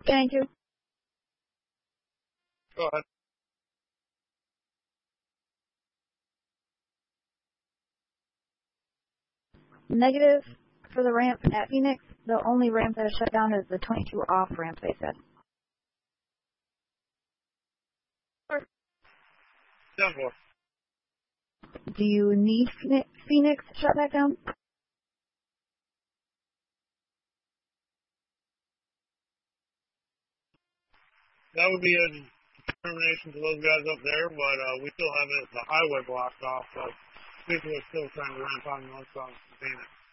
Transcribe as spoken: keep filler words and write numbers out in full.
Thank you. Go ahead. Negative for the ramp at Phoenix. The only ramp that is shut down is the twenty-two off ramp, they said. ten four. Do you need Phoenix shut back down? That would be a determination to those guys up there, but uh, we still have it, the highway blocked off, so people are still trying to ramp on northbound Phoenix.